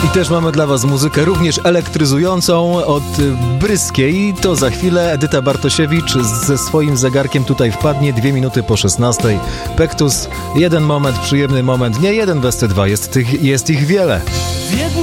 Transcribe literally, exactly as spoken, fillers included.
I też mamy dla was muzykę również elektryzującą od Bryskiej. To za chwilę Edyta Bartosiewicz ze swoim zegarkiem tutaj wpadnie. Dwie minuty po szesnastej. Pektus, jeden moment, przyjemny moment. Nie jeden, westy dwa, jest, tych, jest ich wiele.